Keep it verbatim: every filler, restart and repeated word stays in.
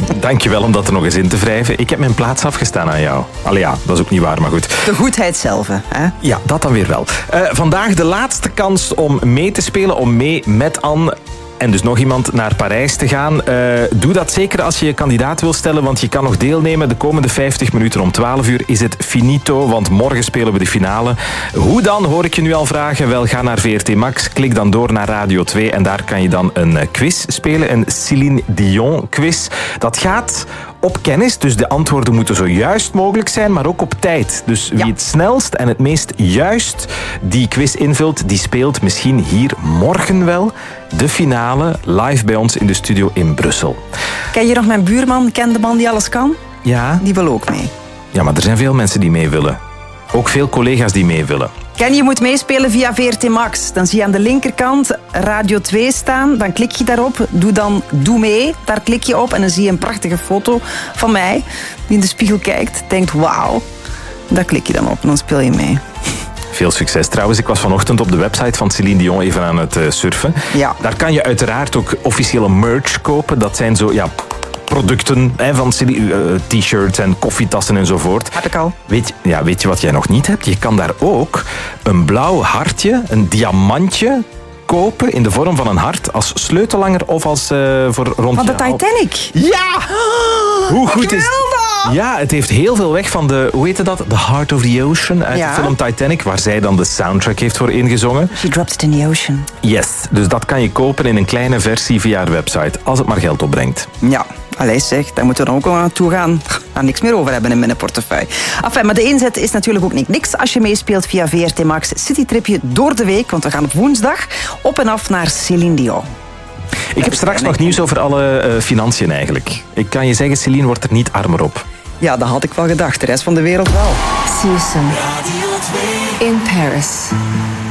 Dankjewel om dat er nog eens in te wrijven. Ik heb mijn plaats afgestaan aan jou. Allee ja, dat is ook niet waar, maar goed. De goedheid zelf, hè? Ja, dat dan weer wel. Uh, vandaag de laatste kans om mee te spelen, om mee met Anne en dus nog iemand naar Parijs te gaan. Uh, doe dat zeker als je je kandidaat wil stellen, want je kan nog deelnemen. De komende vijftig minuten om twaalf uur is het finito, want morgen spelen we de finale. Hoe dan, hoor ik je nu al vragen? Wel, ga naar V R T Max, klik dan door naar Radio twee en daar kan je dan een quiz spelen, een Céline Dion quiz. Dat gaat op kennis, dus de antwoorden moeten zo juist mogelijk zijn, maar ook op tijd. Dus wie ja. het snelst en het meest juist die quiz invult, die speelt misschien hier morgen wel de finale live bij ons in de studio in Brussel. Ken je nog mijn buurman, ken de man die alles kan? Ja. Die wil ook mee. Ja, maar er zijn veel mensen die mee willen. Ook veel collega's die mee willen. Ken je moet meespelen via V R T Max. Dan zie je aan de linkerkant Radio twee staan. Dan klik je daarop. Doe dan Doe mee. Daar klik je op en dan zie je een prachtige foto van mij die in de spiegel kijkt. Denkt wauw. Daar klik je dan op en dan speel je mee. Veel succes. Trouwens, ik was vanochtend op de website van Céline Dion even aan het uh, surfen. Ja. Daar kan je uiteraard ook officiële merch kopen. Dat zijn zo, ja, producten hè, van uh, t-shirts en koffietassen enzovoort. Heb ik al. Weet, ja, weet je wat jij nog niet hebt? Je kan daar ook een blauw hartje, een diamantje kopen in de vorm van een hart als sleutellanger of als uh, voor rond. Van de Titanic? Ja! Hoe goed is dat? Ja, het heeft heel veel weg van de, hoe heette dat? The Heart of the Ocean uit ja. de film Titanic, waar zij dan de soundtrack heeft voor ingezongen. She dropped it in the ocean. Yes, dus dat kan je kopen in een kleine versie via haar website, als het maar geld opbrengt. Ja. Allee zeg, daar moeten we dan ook aan toe gaan. Daar niks meer over hebben in mijn portefeuille. Enfin, maar de inzet is natuurlijk ook niet niks als je meespeelt via V R T Max Citytripje door de week. Want we gaan op woensdag op en af naar Céline Dion. Ik heb straks nog nieuws over alle uh, financiën eigenlijk. Ik kan je zeggen, Céline wordt er niet armer op. Ja, dat had ik wel gedacht. De rest van de wereld wel. See you soon. In Paris.